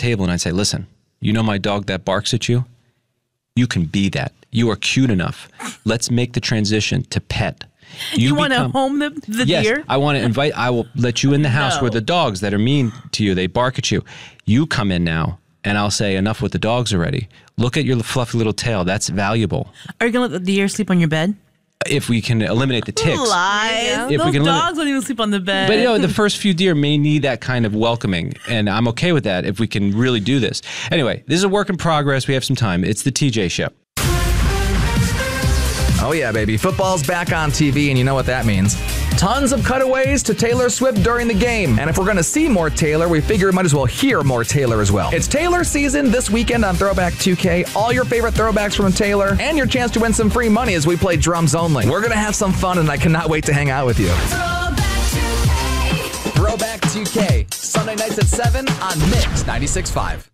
table and I'd say, listen, you know my dog that barks at you? You can be that. You are cute enough. Let's make the transition to pet. You want to home the deer? I want to invite, I will let you in the house where the dogs that are mean to you, they bark at you. You come in now, and I'll say, enough with the dogs already. Look at your fluffy little tail. That's valuable. Are you going to let the deer sleep on your bed? If we can eliminate the ticks. Lies. If Those we can dogs don't even sleep on the bed. But the first few deer may need that kind of welcoming, and I'm okay with that if we can really do this. Anyway, this is a work in progress. We have some time. It's the TJ Show. Oh yeah, baby. Football's back on TV, and you know what that means. Tons of cutaways to Taylor Swift during the game. And if we're going to see more Taylor, we figure we might as well hear more Taylor as well. It's Taylor season this weekend on Throwback 2K. All your favorite throwbacks from Taylor, and your chance to win some free money as we play drums only. We're going to have some fun, and I cannot wait to hang out with you. Throwback 2K. Sunday nights at 7 on Mix 96.5.